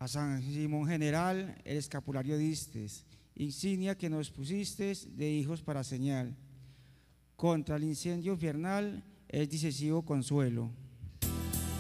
A San Simón General el escapulario distes, insignia que nos pusistes de hijos para señal. Contra el incendio infernal es decisivo consuelo.